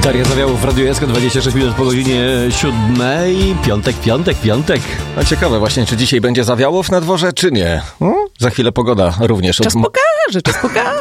Daria Zawiałów w Radiu SK, 26 minut po godzinie 7. Piątek. A ciekawe właśnie, czy dzisiaj będzie Zawiałów na dworze, czy nie. Za chwilę pogoda również. Czas pokaże.